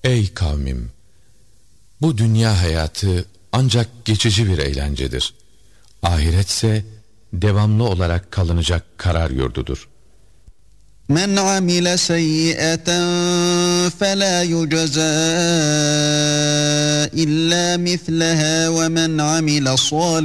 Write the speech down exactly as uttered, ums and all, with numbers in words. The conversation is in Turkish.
Ey kavmim! Bu dünya hayatı ancak geçici bir eğlencedir. Ahiretse devamlı olarak kalınacak karar yurdudur. Men amile seyyiaten fela yujza illa mislaha ve men amile salihan